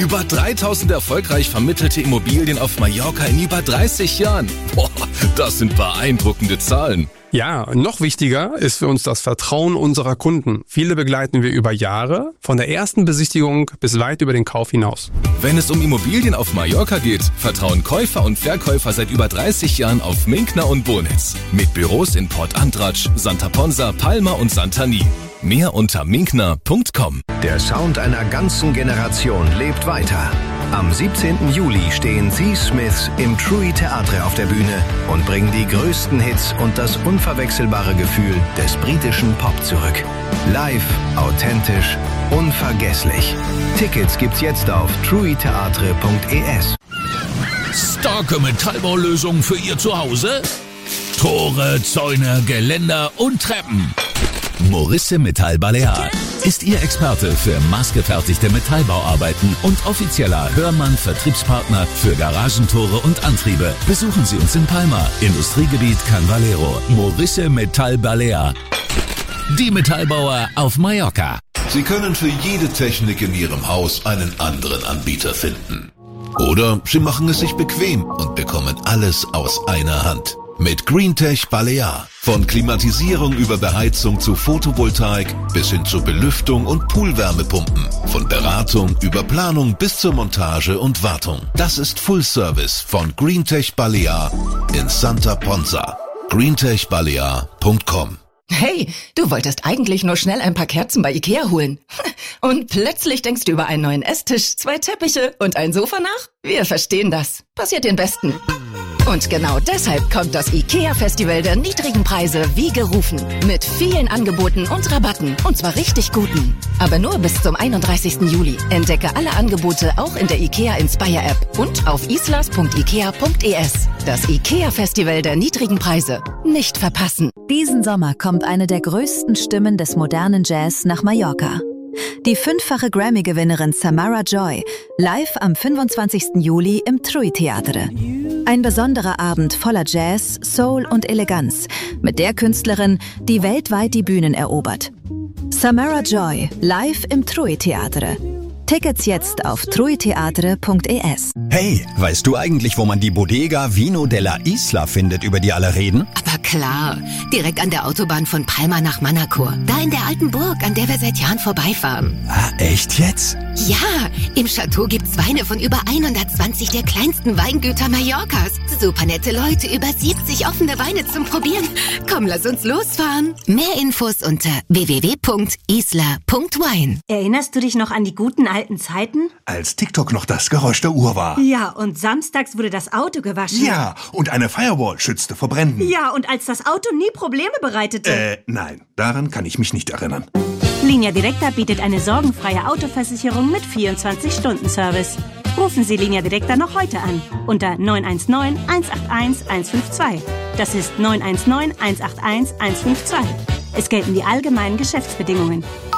Über 3000 erfolgreich vermittelte Immobilien auf Mallorca in über 30 Jahren. Boah, das sind beeindruckende Zahlen. Ja, noch wichtiger ist für uns das Vertrauen unserer Kunden. Viele begleiten wir über Jahre, von der ersten Besichtigung bis weit über den Kauf hinaus. Wenn es um Immobilien auf Mallorca geht, vertrauen Käufer und Verkäufer seit über 30 Jahren auf Minkner und Bonitz. Mit Büros in Port Antratsch, Santa Ponsa, Palma und Santani. Mehr unter minkner.com. Der Sound einer ganzen Generation lebt weiter. Am 17. Juli stehen The Smiths im TRUI Theatre auf der Bühne und bringen die größten Hits und das unverwechselbare Gefühl des britischen Pop zurück. Live, authentisch, unvergesslich. Tickets gibt's jetzt auf truitheatre.es. Starke Metallbaulösungen für Ihr Zuhause? Tore, Zäune, Geländer und Treppen. Morisse Metall Balear ist Ihr Experte für maßgefertigte Metallbauarbeiten und offizieller Hörmann-Vertriebspartner für Garagentore und Antriebe. Besuchen Sie uns in Palma, Industriegebiet Can Valero. Morisse Metall Balear. Die Metallbauer auf Mallorca. Sie können für jede Technik in Ihrem Haus einen anderen Anbieter finden. Oder Sie machen es sich bequem und bekommen alles aus einer Hand. Mit Greentech Balear. Von Klimatisierung über Beheizung zu Photovoltaik bis hin zur Belüftung und Poolwärmepumpen. Von Beratung über Planung bis zur Montage und Wartung. Das ist Full Service von Greentech Balear in Santa Ponsa. greentechbalear.com. Hey, du wolltest eigentlich nur schnell ein paar Kerzen bei Ikea holen. Und plötzlich denkst du über einen neuen Esstisch, 2 Teppiche und ein Sofa nach? Wir verstehen das. Passiert den Besten. Und genau deshalb kommt das IKEA-Festival der niedrigen Preise wie gerufen. Mit vielen Angeboten und Rabatten. Und zwar richtig guten. Aber nur bis zum 31. Juli. Entdecke alle Angebote auch in der IKEA Inspire-App und auf islas.ikea.es. Das IKEA-Festival der niedrigen Preise. Nicht verpassen. Diesen Sommer kommt eine der größten Stimmen des modernen Jazz nach Mallorca. Die 5-fache Grammy-Gewinnerin Samara Joy, live am 25. Juli im TRUI Theatre. Ein besonderer Abend voller Jazz, Soul und Eleganz, mit der Künstlerin, die weltweit die Bühnen erobert. Samara Joy, live im TRUI Theatre. Tickets jetzt auf truitheatre.es. Hey, weißt du eigentlich, wo man die Bodega Vino della Isla findet, über die alle reden? Aber klar, direkt an der Autobahn von Palma nach Manacor. Da in der alten Burg, an der wir seit Jahren vorbeifahren. Ah, echt jetzt? Ja, im Chateau gibt's Weine von über 120 der kleinsten Weingüter Mallorcas. Super nette Leute, über 70 offene Weine zum Probieren. Komm, lass uns losfahren. Mehr Infos unter www.isla.wine. Erinnerst du dich noch an die guten alten Zeiten? Als TikTok noch das Geräusch der Uhr war. Ja, und samstags wurde das Auto gewaschen. Ja, und eine Firewall schützte vor Bränden. Ja, und als das Auto nie Probleme bereitete. Nein, daran kann ich mich nicht erinnern. Linia Directa bietet eine sorgenfreie Autoversicherung mit 24-Stunden-Service. Rufen Sie Linia Directa noch heute an unter 919 181 152. Das ist 919 181 152. Es gelten die allgemeinen Geschäftsbedingungen.